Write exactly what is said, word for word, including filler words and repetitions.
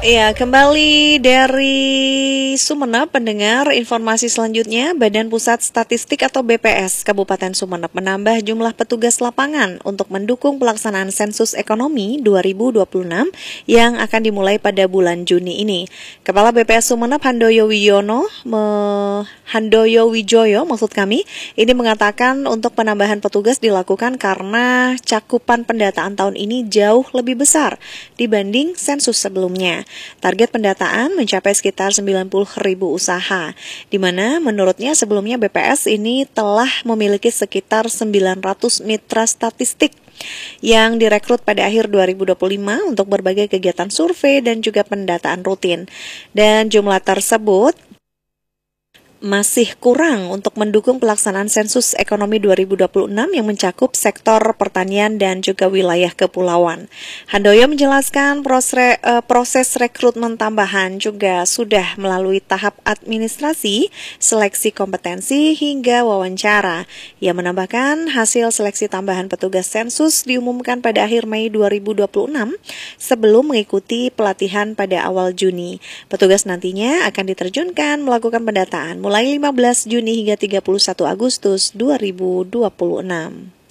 Ya, kembali dari Sumeneb, pendengar informasi selanjutnya, Badan Pusat Statistik atau B P S Kabupaten Sumeneb menambah jumlah petugas lapangan untuk mendukung pelaksanaan sensus ekonomi dua ribu dua puluh enam yang akan dimulai pada bulan Juni ini. Kepala B P S Sumeneb Handoyo Wijono, me, Handoyo Wijoyo maksud kami, ini mengatakan untuk penambahan petugas dilakukan karena cakupan pendataan tahun ini jauh lebih besar dibanding sensus sebelumnya. Target pendataan mencapai sekitar sembilan puluh ribu usaha, di mana menurutnya sebelumnya B P S ini telah memiliki sekitar sembilan ratus mitra statistik yang direkrut pada akhir dua ribu dua puluh lima untuk berbagai kegiatan survei dan juga pendataan rutin. Dan jumlah tersebut masih kurang untuk mendukung pelaksanaan sensus ekonomi dua ribu dua puluh enam yang mencakup sektor pertanian dan juga wilayah kepulauan. Handoyo menjelaskan proses, uh, proses rekrutmen tambahan juga sudah melalui tahap administrasi, seleksi kompetensi, hingga wawancara. Ia menambahkan hasil seleksi tambahan petugas sensus diumumkan pada akhir Mei dua ribu dua puluh enam sebelum mengikuti pelatihan pada awal Juni. Petugas nantinya akan diterjunkan melakukan pendataan mulai lima belas Juni hingga tiga puluh satu Agustus dua ribu dua puluh enam.